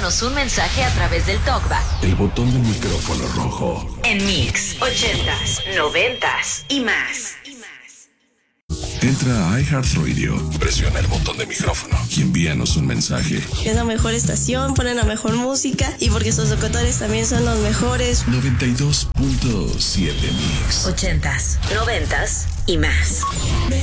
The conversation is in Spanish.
envíanos un mensaje a través del TalkBack. El botón del micrófono rojo. En Mix 80s, 90s y más. Entra a iHeartRadio, presiona el botón de micrófono y envíanos un mensaje. Es la mejor estación, ponen la mejor música y porque sus locutores también son los mejores. 92.7 Mix. 80s, 90s y más.